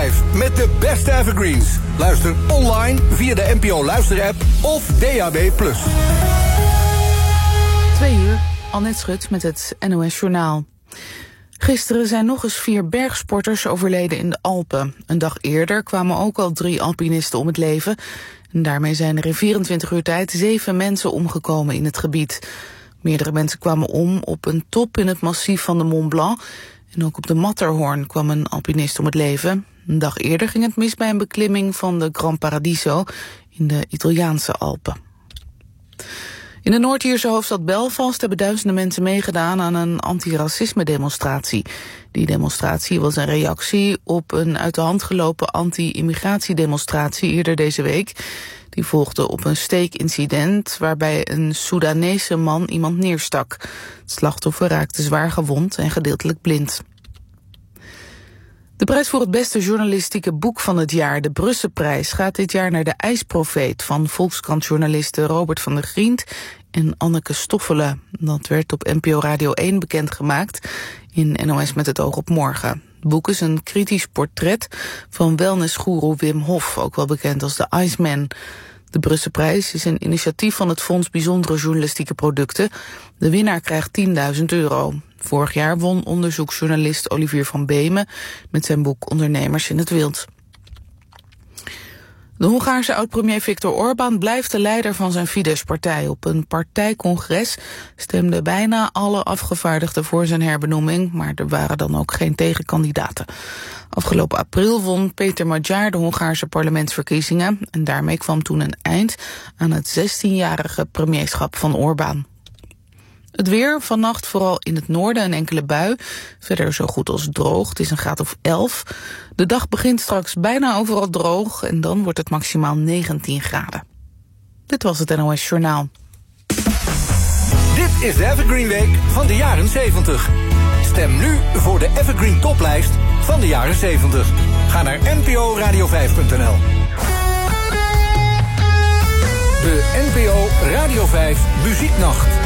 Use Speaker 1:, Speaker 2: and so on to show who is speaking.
Speaker 1: 5 met de beste evergreens. Luister online via de NPO Luisterapp of DAB+.
Speaker 2: 2 uur, Annette Schut met het NOS Journaal. Gisteren zijn nog eens 4 bergsporters overleden in de Alpen. Een dag eerder kwamen ook al 3 alpinisten om het leven. En daarmee zijn er in 24 uur tijd 7 mensen omgekomen in het gebied. Meerdere mensen kwamen om op een top in het massief van de Mont Blanc. En ook op de Matterhorn kwam een alpinist om het leven. Een dag eerder ging het mis bij een beklimming van de Gran Paradiso in de Italiaanse Alpen. In de Noord-Ierse hoofdstad Belfast hebben duizenden mensen meegedaan aan een antiracisme-demonstratie. Die demonstratie was een reactie op een uit de hand gelopen anti-immigratiedemonstratie eerder deze week. Die volgde op een steekincident waarbij een Soedanese man iemand neerstak. Het slachtoffer raakte zwaar gewond en gedeeltelijk blind. De prijs voor het beste journalistieke boek van het jaar, de Brusselprijs, gaat dit jaar naar De IJsprofeet van Volkskrant-journalisten Robert van der Griend en Anneke Stoffelen. Dat werd op NPO Radio 1 bekendgemaakt in NOS met het oog op morgen. Het boek is een kritisch portret van wellnessgoeroe Wim Hof, ook wel bekend als de Iceman. De Brusselprijs is een initiatief van het Fonds Bijzondere Journalistieke Producten. De winnaar krijgt €10.000. Vorig jaar won onderzoeksjournalist Olivier van Beemen met zijn boek Ondernemers in het Wild. De Hongaarse oud-premier Viktor Orbán blijft de leider van zijn Fidesz-partij. Op een partijcongres stemden bijna alle afgevaardigden voor zijn herbenoeming, maar er waren dan ook geen tegenkandidaten. Afgelopen april won Peter Magyar de Hongaarse parlementsverkiezingen en daarmee kwam toen een eind aan het 16-jarige premierschap van Orbán. Het weer, vannacht vooral in het noorden een enkele bui. Verder zo goed als droog, het is een graad of 11. De dag begint straks bijna overal droog en dan wordt het maximaal 19 graden. Dit was het NOS Journaal.
Speaker 1: Dit is de Evergreen Week van de jaren 70. Stem nu voor de Evergreen Toplijst van de jaren 70. Ga naar nporadio5.nl. De NPO Radio 5 Muzieknacht.